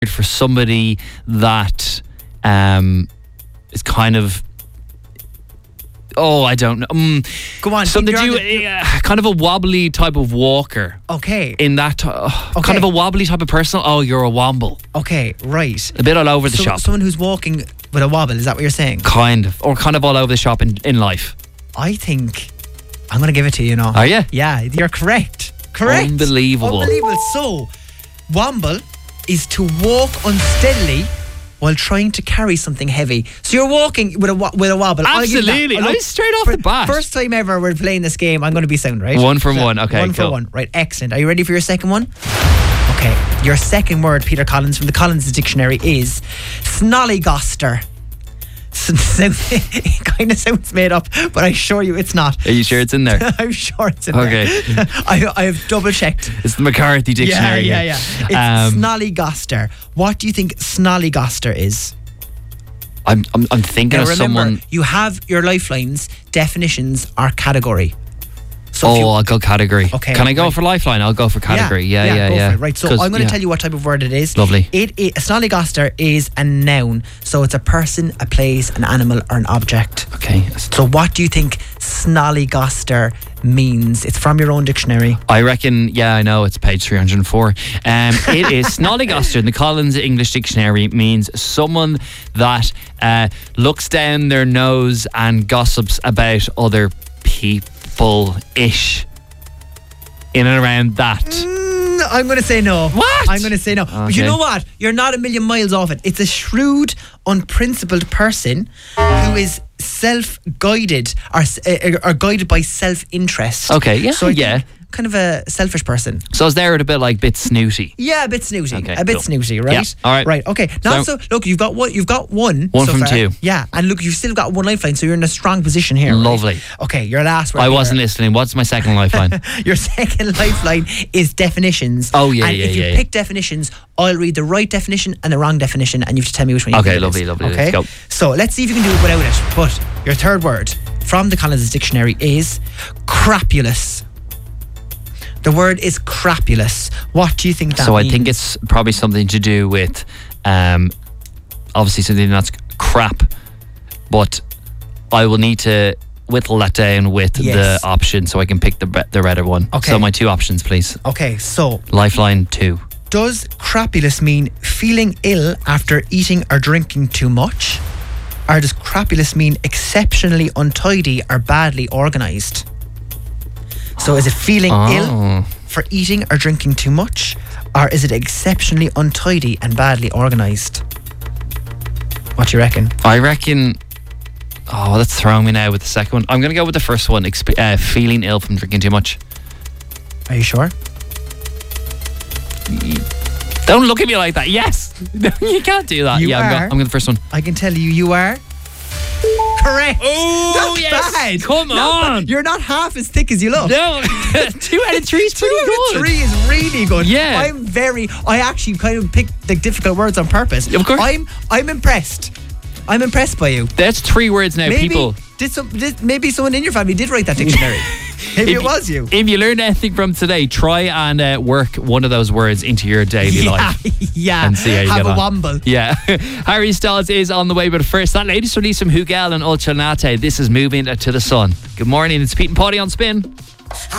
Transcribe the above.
for somebody that is kind of, I don't know. Go on. Something to do, kind of a wobbly type of walker. Okay. In that, kind of a wobbly type of person. Oh, you're a womble. Okay, right. A bit all over the shop. Someone who's walking with a wobble, is that what you're saying? Kind of. Or kind of all over the shop in life. I think I'm going to give it to you now. Are you? Yeah, you're correct. Correct. Unbelievable. So, womble is to walk unsteadily while trying to carry something heavy. So you're walking with a wobble. Absolutely. I straight off the bat. First time ever we're playing this game, I'm going to be sound, right? One from one. Okay, One for one. Right, excellent. Are you ready for your second one? Okay. Your second word, Peter Collins, from the Collins Dictionary is snollygoster. It kind of sounds made up, but I assure you it's not. Are you sure it's in there? I'm sure it's in there. I have double checked. It's the McCarthy Dictionary. Yeah. It's snollygoster. What do you think snollygoster is? I'm thinking now, of remember, someone. You have your lifelines. Definitions are category. So I'll go category. Okay. Can I go for lifeline? I'll go for category. Yeah. Go for it. Right. So I'm going to tell you what type of word it is. Lovely. A snollygoster is a noun. So it's a person, a place, an animal, or an object. Okay. So what do you think snollygoster means? It's from your own dictionary. I reckon, I know, it's page 304. It is snollygoster in the Collins English Dictionary means someone that looks down their nose and gossips about other people-ish. In and around that. I'm going to say no. What? I'm going to say no. Okay. But you know what? You're not a million miles off it. It's a shrewd, unprincipled person who is self-guided or guided by self-interest. Okay, yeah, So kind of a selfish person. So is there a bit snooty? Yeah, a bit snooty. Okay, a bit cool. snooty, right? Yeah, all right. Right, okay. Now, so look, you've got one One so from far. two. Yeah, and look, you've still got one lifeline, so you're in a strong position here. Lovely. Right? Okay, your last word. I wasn't listening. What's my second lifeline? Your second lifeline is definitions. Oh, yeah, and if you pick definitions, I'll read the right definition and the wrong definition, and you have to tell me which one you think. Okay, lovely. Okay, let's go. So let's see if you can do it without it. But your third word from the Collins Dictionary is crapulous. The word is crapulous. What do you think that means? So I think it's probably something to do with, obviously something that's crap, but I will need to whittle that down with the option so I can pick the redder one. Okay. So my two options, please. Okay, so Lifeline 2. does crapulous mean feeling ill after eating or drinking too much? Or does crapulous mean exceptionally untidy or badly organised? So is it feeling ill for eating or drinking too much? Or is it exceptionally untidy and badly organised? What do you reckon? I reckon... Oh, that's throwing me now with the second one. I'm going to go with the first one. Feeling ill from drinking too much. Are you sure? Don't look at me like that. Yes. No, you can't do that. I'm going the first one. I can tell you are correct. Oh, Not bad. Come on. You're not half as thick as you look. No. 2 out of 3 is pretty good. 2 out of 3 is really good. Yeah. I actually kind of picked the difficult words on purpose. Of course. I'm impressed. I'm impressed by you. That's 3 words now, people. Maybe someone in your family did write that dictionary. Maybe it was you. If you learned anything from today, try and work one of those words into your daily life. Yeah. And see how you Have get a on. womble. Yeah. Harry Styles is on the way, but first, that latest release from Hugel and Ultranate. This is Moving to the Sun. Good morning, it's Pete and Paddy on Spin.